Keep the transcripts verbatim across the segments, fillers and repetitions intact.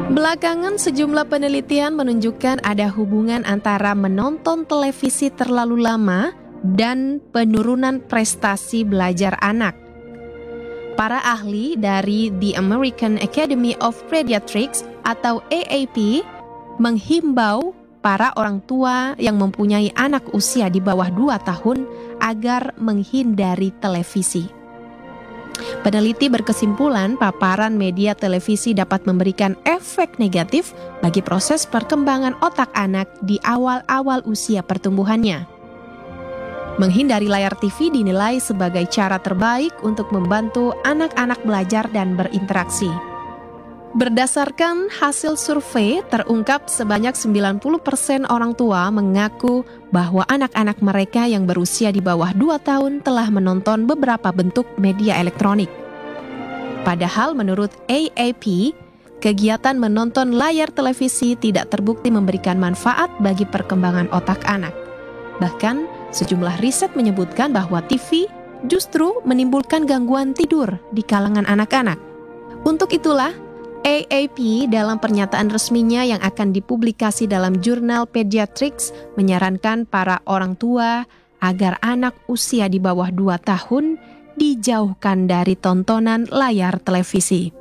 Belakangan sejumlah penelitian menunjukkan ada hubungan antara menonton televisi terlalu lama dan penurunan prestasi belajar anak. Para ahli dari The American Academy of Pediatrics atau A A P menghimbau para orang tua yang mempunyai anak usia di bawah dua tahun agar menghindari televisi. Peneliti berkesimpulan paparan media televisi dapat memberikan efek negatif bagi proses perkembangan otak anak di awal-awal usia pertumbuhannya. Menghindari layar T V dinilai sebagai cara terbaik untuk membantu anak-anak belajar dan berinteraksi. Berdasarkan hasil survei, terungkap sebanyak sembilan puluh persen orang tua mengaku bahwa anak-anak mereka yang berusia di bawah dua tahun telah menonton beberapa bentuk media elektronik. Padahal menurut A A P, kegiatan menonton layar televisi tidak terbukti memberikan manfaat bagi perkembangan otak anak. Bahkan, sejumlah riset menyebutkan bahwa T V justru menimbulkan gangguan tidur di kalangan anak-anak. Untuk itulah, A A P dalam pernyataan resminya yang akan dipublikasi dalam jurnal Pediatrics menyarankan para orang tua agar anak usia di bawah dua tahun dijauhkan dari tontonan layar televisi.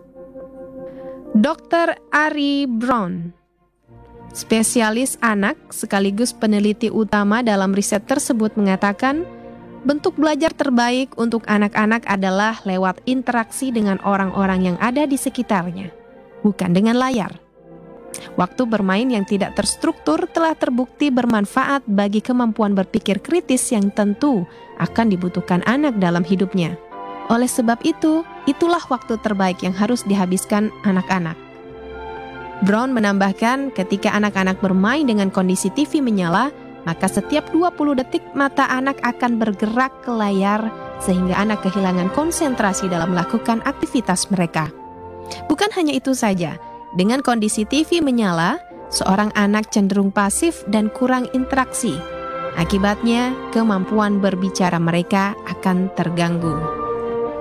dokter Ari Brown, spesialis anak sekaligus peneliti utama dalam riset tersebut, mengatakan bentuk belajar terbaik untuk anak-anak adalah lewat interaksi dengan orang-orang yang ada di sekitarnya, bukan dengan layar. Waktu bermain yang tidak terstruktur telah terbukti bermanfaat bagi kemampuan berpikir kritis yang tentu akan dibutuhkan anak dalam hidupnya. Oleh sebab itu, itulah waktu terbaik yang harus dihabiskan anak-anak. Brown menambahkan, ketika anak-anak bermain dengan kondisi T V menyala, maka setiap dua puluh detik mata anak akan bergerak ke layar sehingga anak kehilangan konsentrasi dalam melakukan aktivitas mereka. Bukan hanya itu saja, dengan kondisi T V menyala, seorang anak cenderung pasif dan kurang interaksi. Akibatnya, kemampuan berbicara mereka akan terganggu.